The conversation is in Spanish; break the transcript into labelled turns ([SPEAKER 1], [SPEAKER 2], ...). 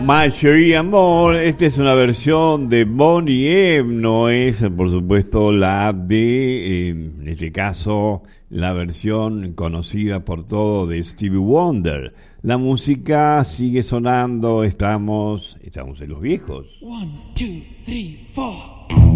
[SPEAKER 1] Marjorie Amor, esta es una versión de Boney M, no es por supuesto la de, en este caso, la versión conocida por todo de Stevie Wonder. La música sigue sonando, estamos en los viejos.
[SPEAKER 2] 1, 2, 3, 4